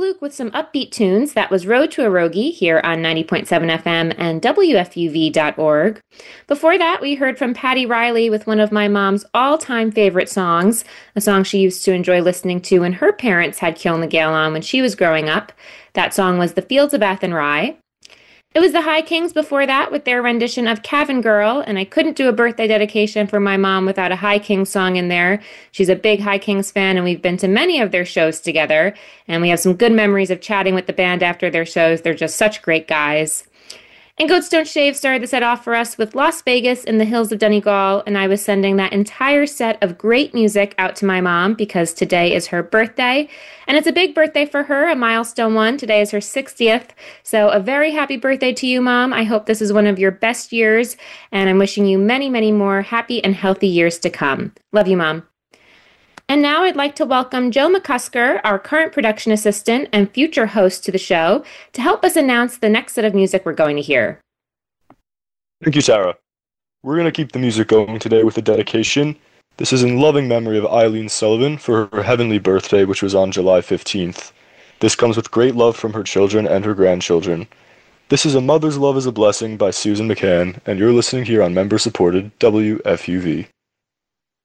Luke with some upbeat tunes. That was Road to Erogi here on 90.7 FM and WFUV.org. Before that, we heard from Patty Riley with one of my mom's all-time favorite songs, a song she used to enjoy listening to when her parents had Kiln Gale on when she was growing up. That song was The Fields of Athenry. It was the High Kings before that with their rendition of Cabin Girl, and I couldn't do a birthday dedication for my mom without a High Kings song in there. She's a big High Kings fan, and we've been to many of their shows together, and we have some good memories of chatting with the band after their shows. They're just such great guys. And Goats Don't Shave started the set off for us with Las Vegas in the Hills of Donegal, and I was sending that entire set of great music out to my mom because today is her birthday, and it's a big birthday for her, a milestone one. Today is her 60th, so a very happy birthday to you, Mom. I hope this is one of your best years, and I'm wishing you many, many more happy and healthy years to come. Love you, Mom. And now I'd like to welcome Joe McCusker, our current production assistant and future host to the show, to help us announce the next set of music we're going to hear. Thank you, Sarah. We're going to keep the music going today with a dedication. This is in loving memory of Eileen Sullivan for her heavenly birthday, which was on July 15th. This comes with great love from her children and her grandchildren. This is A Mother's Love is a Blessing by Susan McCann, and you're listening here on member-supported WFUV.